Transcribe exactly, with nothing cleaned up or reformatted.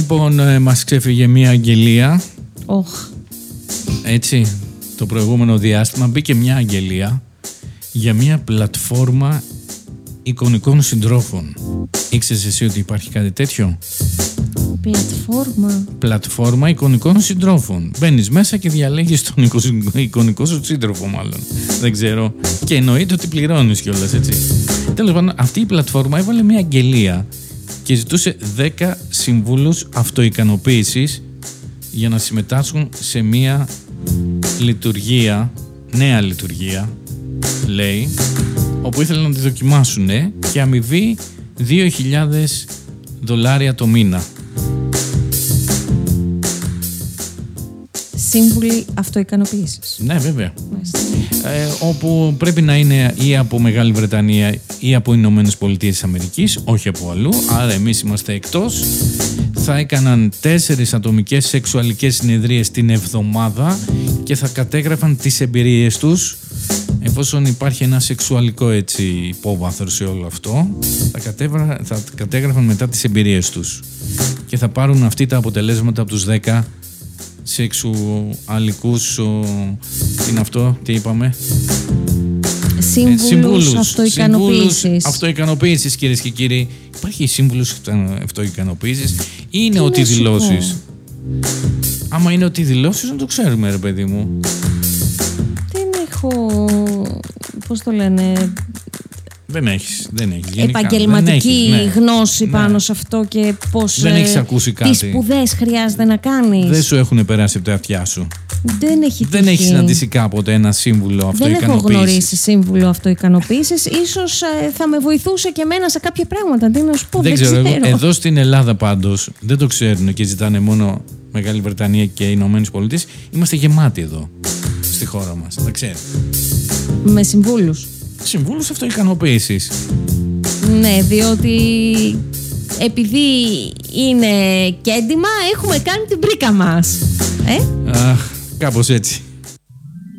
Λοιπόν, ε, μας ξέφυγε μια αγγελία. Oh. Έτσι, το προηγούμενο διάστημα μπήκε μια αγγελία για μια πλατφόρμα εικονικών συντρόφων. Ήξερες εσύ ότι υπάρχει κάτι τέτοιο? Πλατφόρμα. Πλατφόρμα εικονικών συντρόφων. Μπαίνεις μέσα και διαλέγεις τον εικονικό σου σύντροφο, μάλλον. Δεν ξέρω. Και εννοείται ότι πληρώνεις κιόλας, έτσι. Τέλος πάντων, αυτή η πλατφόρμα έβαλε μια αγγελία και ζητούσε δέκα συμβούλους αυτοικανοποίησης για να συμμετάσχουν σε μια λειτουργία, νέα λειτουργία, λέει, όπου ήθελαν να τη δοκιμάσουν και αμοιβή δύο χιλιάδες δολάρια το μήνα. Σύμβουλοι αυτοικανοποίησης. Ναι, βέβαια. Ε, όπου πρέπει να είναι ή από Μεγάλη Βρετανία ή από Ηνωμένες Πολιτείες της Αμερικής, όχι από αλλού. Άρα εμείς είμαστε εκτός. Θα έκαναν τέσσερις ατομικές σεξουαλικές συνεδρίες την εβδομάδα και θα κατέγραφαν τις εμπειρίες τους. Εφόσον υπάρχει ένα σεξουαλικό έτσι υπόβαθρο σε όλο αυτό, θα, κατέβρα, θα κατέγραφαν μετά τις εμπειρίες τους και θα πάρουν αυτοί τα αποτελέσματα από τους δέκα σεξουαλικούς. Τι είναι αυτό, τι είπαμε? Σύμβουλους, ε, σύμβουλους αυτοικανοποίησης. Σύμβουλους αυτοικανοποίησης, κυρίες και κύριοι. Υπάρχει σύμβουλος αυτοικανοποίησης ή είναι ότι δηλώσεις? Άμα είναι ότι δηλώσεις, να το ξέρουμε, ρε παιδί μου. Δεν έχω, πώς το λένε, Δεν έχεις, δεν έχεις. επαγγελματική δεν έχεις, ναι. γνώση ναι. πάνω σε αυτό και πώς δεν έχεις ακούσει κάτι. Τι σπουδές χρειάζεται να κάνεις. Δεν σου έχουν περάσει από τα αυτιά σου. Δεν έχει Δεν έχεις συναντήσει κάποτε ένα σύμβουλο αυτοικανοποίησης? Δεν έχω γνωρίσει σύμβουλο αυτοικανοποίησης. Ίσως ε, θα με βοηθούσε και εμένα σε κάποια πράγματα. Τι να σου πω, δεν, δεν ξέρω. ξέρω. Εδώ στην Ελλάδα πάντως δεν το ξέρουν και ζητάνε μόνο Μεγάλη Βρετανία και οι Ηνωμένες Πολιτείες. Είμαστε γεμάτοι εδώ στη χώρα μας. Δεν ξέρω. Με συμβούλους. Συμβούλους αυτοικανοποίησης. Ναι, διότι επειδή είναι κέντημα έχουμε κάνει την πρίκα μας. Ε? Αχ, κάπως έτσι.